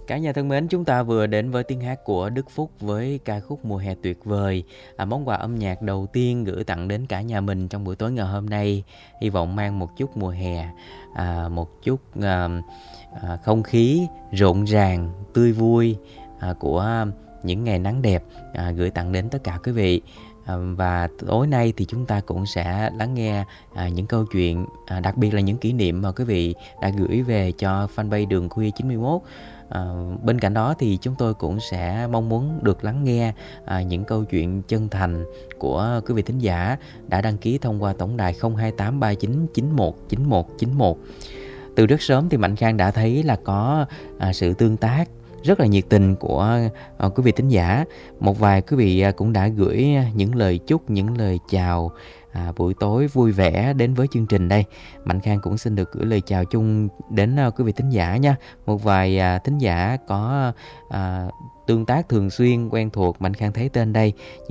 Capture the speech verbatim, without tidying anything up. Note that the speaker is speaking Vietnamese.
Cả nhà thân mến, chúng ta vừa đến với tiếng hát của Đức Phúc với ca khúc Mùa hè tuyệt vời. À, món quà âm nhạc đầu tiên gửi tặng đến cả nhà mình trong buổi tối ngày hôm nay. Hy vọng mang một chút mùa hè, à, một chút à, à, không khí rộn ràng, tươi vui à, của những ngày nắng đẹp à, gửi tặng đến tất cả quý vị. À, và tối nay thì chúng ta cũng sẽ lắng nghe à, những câu chuyện, à, đặc biệt là những kỷ niệm mà quý vị đã gửi về cho fanpage Đường Khuya chín mươi mốt. À, bên cạnh đó thì chúng tôi cũng sẽ mong muốn được lắng nghe à, những câu chuyện chân thành của quý vị thính giả đã đăng ký thông qua tổng đài không hai tám ba chín chín một chín một chín một. Từ rất sớm thì Mạnh Khang đã thấy là có à, sự tương tác rất là nhiệt tình của à, quý vị thính giả. Một vài quý vị à, cũng đã gửi những lời chúc, những lời chào à, buổi tối vui vẻ đến với chương trình đây. Mạnh Khang cũng xin được gửi lời chào chung đến à, quý vị thính giả nha. Một vài à, thính giả có à, tương tác thường xuyên quen thuộc, Mạnh Khang thấy tên đây.